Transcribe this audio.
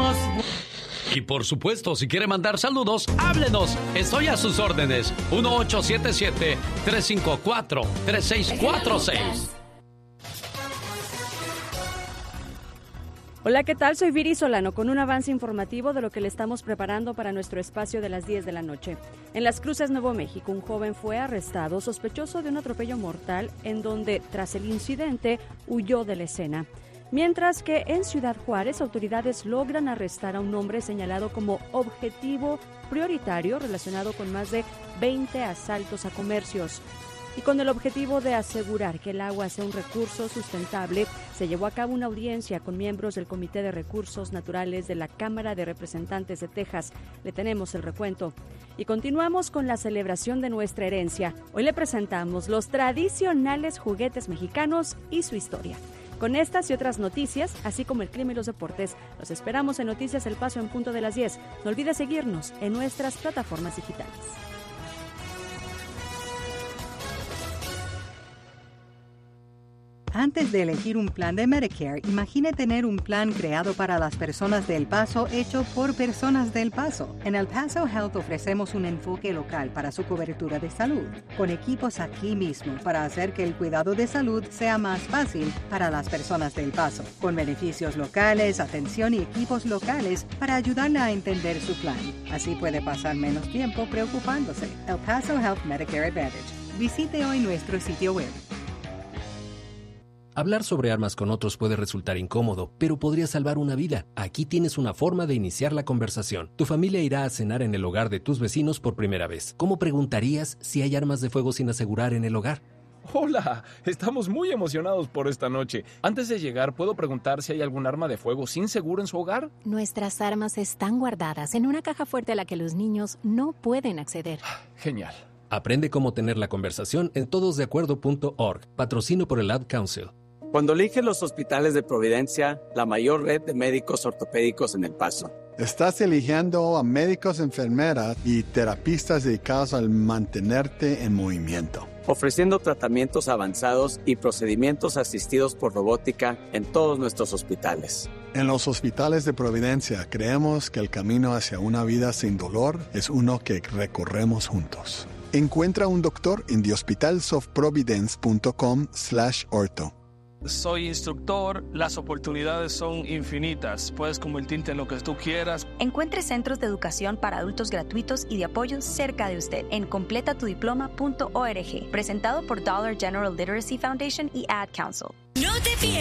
Y por supuesto, si quiere mandar saludos, háblenos. Estoy a sus órdenes. 1877-354-3646. Hola, ¿qué tal? Soy Viri Solano con un avance informativo de lo que le estamos preparando para nuestro espacio de las 10 de la noche. En Las Cruces, Nuevo México, un joven fue arrestado sospechoso de un atropello mortal en donde, tras el incidente, huyó de la escena. Mientras que en Ciudad Juárez, autoridades logran arrestar a un hombre señalado como objetivo prioritario relacionado con más de 20 asaltos a comercios. Y con el objetivo de asegurar que el agua sea un recurso sustentable, se llevó a cabo una audiencia con miembros del Comité de Recursos Naturales de la Cámara de Representantes de Texas. Le tenemos el recuento. Y continuamos con la celebración de nuestra herencia. Hoy le presentamos los tradicionales juguetes mexicanos y su historia. Con estas y otras noticias, así como el clima y los deportes, los esperamos en Noticias El Paso en punto de las 10. No olvide seguirnos en nuestras plataformas digitales. Antes de elegir un plan de Medicare, imagine tener un plan creado para las personas de El Paso, hecho por personas de El Paso. En El Paso Health ofrecemos un enfoque local para su cobertura de salud, con equipos aquí mismo para hacer que el cuidado de salud sea más fácil para las personas de El Paso, con beneficios locales, atención y equipos locales para ayudarle a entender su plan. Así puede pasar menos tiempo preocupándose. El Paso Health Medicare Advantage. Visite hoy nuestro sitio web. Hablar sobre armas con otros puede resultar incómodo, pero podría salvar una vida. Aquí tienes una forma de iniciar la conversación. Tu familia irá a cenar en el hogar de tus vecinos por primera vez. ¿Cómo preguntarías si hay armas de fuego sin asegurar en el hogar? Hola, estamos muy emocionados por esta noche. Antes de llegar, ¿puedo preguntar si hay algún arma de fuego sin seguro en su hogar? Nuestras armas están guardadas en una caja fuerte a la que los niños no pueden acceder. Genial. Aprende cómo tener la conversación en todosdeacuerdo.org. Patrocino por el Ad Council. Cuando eliges los hospitales de Providencia, la mayor red de médicos ortopédicos en El Paso. Estás eligiendo a médicos, enfermeras y terapistas dedicados al mantenerte en movimiento. Ofreciendo tratamientos avanzados y procedimientos asistidos por robótica en todos nuestros hospitales. En los hospitales de Providencia creemos que el camino hacia una vida sin dolor es uno que recorremos juntos. Encuentra un doctor en thehospitalsofprovidence.com/ortho. Soy instructor, las oportunidades son infinitas, puedes convertirte en lo que tú quieras. Encuentre centros de educación para adultos gratuitos y de apoyo cerca de usted en completatudiploma.org, presentado por Dollar General Literacy Foundation y Ad Council. No te